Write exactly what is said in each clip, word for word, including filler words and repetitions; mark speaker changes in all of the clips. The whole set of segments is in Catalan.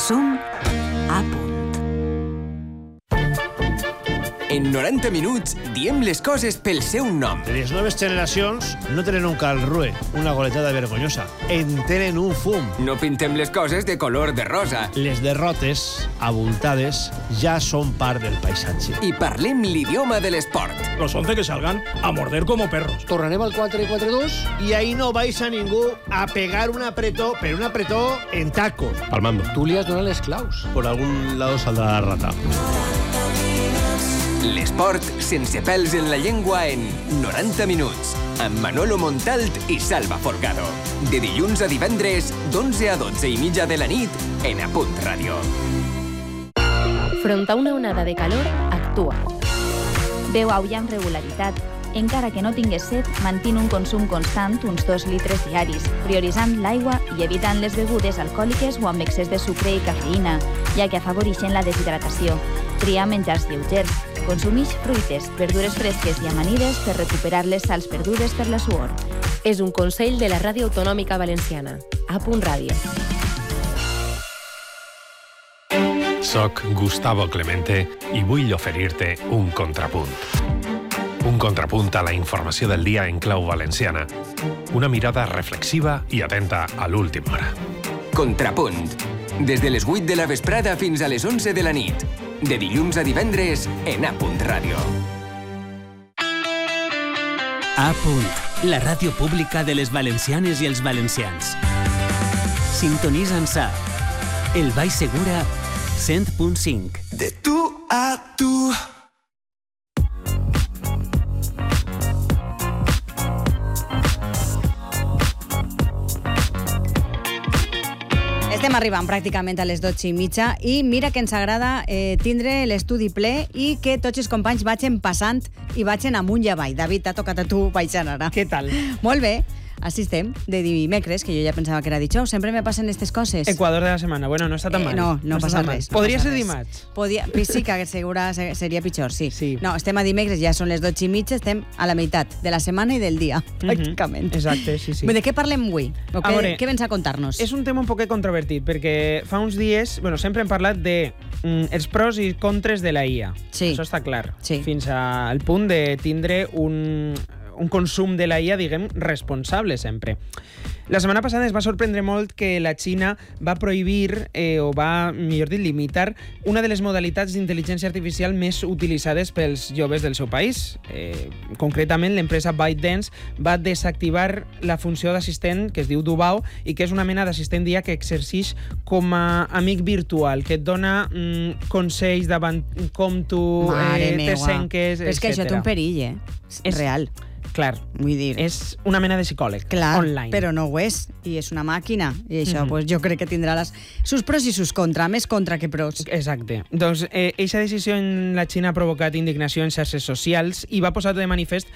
Speaker 1: Som a punt.
Speaker 2: En noranta minuts diem les coses pel seu nom.
Speaker 3: Les noves generacions no tenen un calrue, una goletada vergonyosa. En tenen un fum.
Speaker 2: No pintem les coses de color de rosa.
Speaker 3: Les derrotes, abultades, ja són part del paisatge.
Speaker 2: I parlem l'idioma de l'esport.
Speaker 4: Los once que salgan a morder como perros.
Speaker 3: Tornarem al quatre quatre dos i ahí no vais a ningú a pegar un apretó, pero un apretó en tacos.
Speaker 4: Palmando.
Speaker 3: Tú li has donat les claus. Por algún lado saldrá la rata.
Speaker 2: L'esport sense pèls en la llengua en noranta minuts, amb Manolo Montalt i Salva Folgado. De dilluns a divendres, d'onze a dotze i mitja de la nit, en A Punt Ràdio.
Speaker 5: Front a una onada de calor, actua. Beu aigua amb regularitat. Encara que no tingues set, mantén un consum constant, uns dos litres diaris, prioritzant l'aigua i evitant les begudes alcohòliques o amb excés de sucre i cafeïna, ja que afavoreixen la deshidratació. Tria menjars lleugers. Consumix fruites, verdures fresques i amanides per recuperar les sals perdudes per la suor.
Speaker 6: És un consell de la Ràdio Autonòmica Valenciana. A Punt Ràdio.
Speaker 7: Soc Gustavo Clemente i vull oferir-te un contrapunt. Un contrapunt a la informació del dia en clau valenciana. Una mirada reflexiva i atenta a l'última hora.
Speaker 2: Contrapunt. Des de les vuit de la vesprada fins a les onze de la nit. De dilluns a divendres en A Punt Ràdio.
Speaker 1: A Punt, la ràdio pública de les valencianes i els valencians. Sintonitza'ns a El Baix Segura cent punt cinc.
Speaker 8: De tu a tu.
Speaker 9: Estem arribant pràcticament a les dotze i mitja i mira que ens agrada eh, tindre l'estudi ple i que tots els companys vagin passant i vagin amunt i avall. David, t'ha tocat a tu baixant ara.
Speaker 10: Què tal?
Speaker 9: Molt bé. Així estem, de dimecres, que jo ja pensava que era dijous. Sempre me passen aquestes coses.
Speaker 10: Equador de la setmana. Bueno, no està tan
Speaker 9: eh,
Speaker 10: mal.
Speaker 9: No, no, no passa res.
Speaker 10: Podria
Speaker 9: no
Speaker 10: ser
Speaker 9: res.
Speaker 10: dimarts.
Speaker 9: Podia... Sí, que segura seria pitjor, sí.
Speaker 10: sí.
Speaker 9: No, estem a dimecres, ja són les dotze i mitja, estem a la meitat de la setmana i del dia, pràcticament.
Speaker 10: Mm -hmm. Exacte, sí, sí.
Speaker 9: De què parlem avui? O què, veure, què vens a contar-nos?
Speaker 10: És un tema un poc controvertit, perquè fa uns dies, bueno, sempre hem parlat de mm, els pros i contres de la I A.
Speaker 9: Sí.
Speaker 10: Això està clar.
Speaker 9: Sí.
Speaker 10: Fins al punt de tindre un... un consum de la I A, diguem, responsable sempre. La setmana passada es va sorprendre molt que la Xina va prohibir, eh, o va, millor dit, limitar una de les modalitats d'intel·ligència artificial més utilitzades pels joves del seu país. Eh, concretament, l'empresa ByteDance va desactivar la funció d'assistent que es diu Dubao i que és una mena d'assistent d'I A que exercix com a amic virtual, que et dona mm, consells davant com tu eh, te senques, etcètera.
Speaker 9: És que això té un perill, eh? És real.
Speaker 10: Clar,
Speaker 9: vull dir,
Speaker 10: és una mena de psicòleg
Speaker 9: clar,
Speaker 10: online.
Speaker 9: Però no ho és, i és una màquina, i això
Speaker 10: Mm-hmm.
Speaker 9: pues, jo crec que tindrà les, sus pros i sus contra, més contra que pros.
Speaker 10: Exacte. Doncs eh, eixa decisió en la Xina ha provocat indignació en xarxes socials i va posar de manifest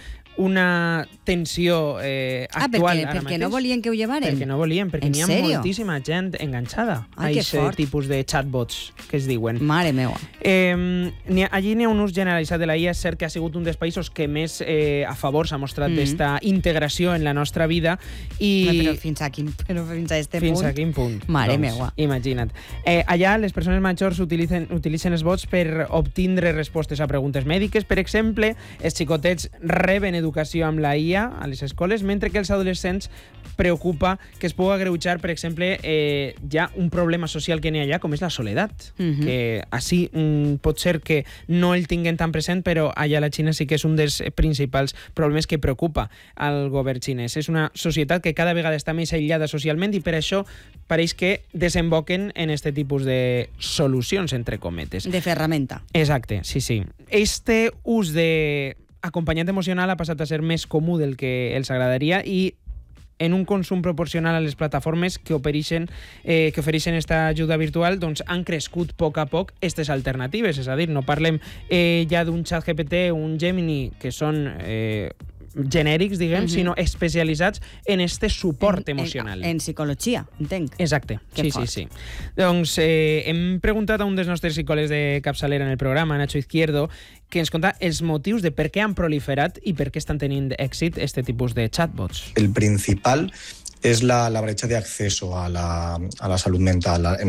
Speaker 10: una tensió eh, actual.
Speaker 9: Ah, perquè, perquè no volien que ho llevaren?
Speaker 10: Perquè no volien, perquè n'hi ha
Speaker 9: serio?
Speaker 10: moltíssima gent enganxada
Speaker 9: Ai,
Speaker 10: a
Speaker 9: que
Speaker 10: aquest
Speaker 9: fort.
Speaker 10: tipus de chatbots que es diuen.
Speaker 9: Mare meua.
Speaker 10: Eh, n'hi ha, allí n'hi ha un ús generalitzat de la I A, és cert que ha sigut un dels països que més eh, a favor s'ha mostrat mm. d'esta integració en la nostra vida. I...
Speaker 9: No, però fins a quin, però fins a este
Speaker 10: fins
Speaker 9: punt?
Speaker 10: a quin punt?
Speaker 9: Mare
Speaker 10: doncs,
Speaker 9: meua.
Speaker 10: Imagina't. Eh, allà les persones majors utilitzen, utilitzen els bots per obtindre respostes a preguntes mèdiques. Per exemple, els xicotets reben educació amb la I A a les escoles, mentre que els adolescents preocupa que es pugui agreujar, per exemple, eh, ja un problema social que n'hi ha allà, com és la soledat.
Speaker 9: Mhm.
Speaker 10: Que així mm, pot ser que no el tinguen tan present, però allà a la Xina sí que és un dels principals problemes que preocupa al govern xinès. És una societat que cada vegada està més aïllada socialment i per això pareix que desemboquen en este tipus de solucions, entre cometes.
Speaker 9: De ferramenta.
Speaker 10: Exacte, sí, sí. Este ús de acompanyant emocional ha passat a ser més comú del que els agradaria i en un consum proporcional a les plataformes que ofereixen eh, que ofereixen esta ajuda virtual, doncs han crescut a poc a poc aquestes alternatives. És a dir, no parlem eh, ja d'un xat G P T o un Gemini, que són eh, genèrics, diguem, uh-huh. sinó especialitzats en este suport
Speaker 9: en,
Speaker 10: emocional.
Speaker 9: En, en psicologia, entenc.
Speaker 10: Exacte,
Speaker 9: que
Speaker 10: sí,
Speaker 9: fort.
Speaker 10: sí, sí. Doncs eh, hem preguntat a un dels nostres psicòlegs de capçalera en el programa, Nacho Izquierdo, que ens conta els motius de per què han proliferat i per què estan tenint èxit este tipus de chatbots.
Speaker 11: El principal es la, la brecha de acceso a la, a la salud mental. En